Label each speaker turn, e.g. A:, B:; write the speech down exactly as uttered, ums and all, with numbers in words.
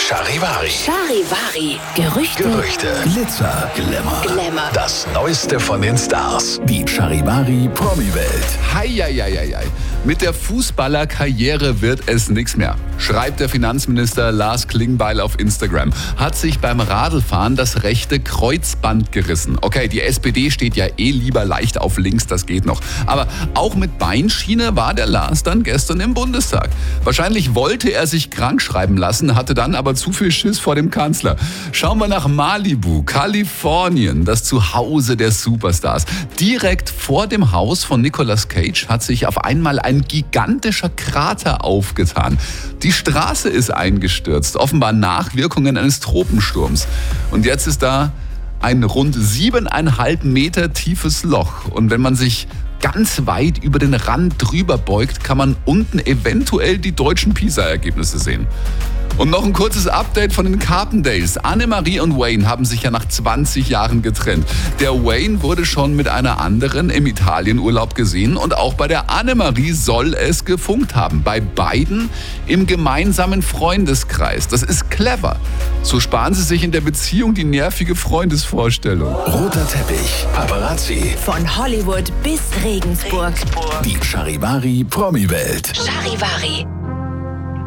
A: Charivari.
B: Charivari. Gerüchte.
A: Gerüchte.
C: Glitzer, Glamour.
B: Glamour.
A: Das Neueste von den Stars.
C: Die Charivari Promi-Welt.
D: Heieieiei. Mit der Fußballerkarriere wird es nichts mehr, schreibt der Finanzminister Lars Klingbeil auf Instagram. Hat sich beim Radlfahren das rechte Kreuzband gerissen. Okay, die S P D steht ja eh lieber leicht auf links, das geht noch. Aber auch mit Beinschiene war der Lars dann gestern im Bundestag. Wahrscheinlich wollte er sich krank schreiben lassen, hatte dann aber zu viel Schiss vor dem Kanzler. Schauen wir nach Malibu, Kalifornien, das Zuhause der Superstars. Direkt vor dem Haus von Nicolas Cage hat sich auf einmal ein gigantischer Krater aufgetan. Die Straße ist eingestürzt, offenbar Nachwirkungen eines Tropensturms. Und jetzt ist da ein rund siebeneinhalb Meter tiefes Loch. Und wenn man sich ganz weit über den Rand drüber beugt, kann man unten eventuell die deutschen PISA-Ergebnisse sehen. Und noch ein kurzes Update von den Carpendales. Annemarie und Wayne haben sich ja nach zwanzig Jahren getrennt. Der Wayne wurde schon mit einer anderen im Italienurlaub gesehen und auch bei der Annemarie soll es gefunkt haben. Bei beiden im gemeinsamen Freundeskreis. Das ist clever. So sparen sie sich in der Beziehung die nervige Freundesvorstellung.
C: Roter Teppich, Paparazzi.
B: Von Hollywood bis Regensburg.
C: Die Charivari Promi-Welt.
B: Charivari.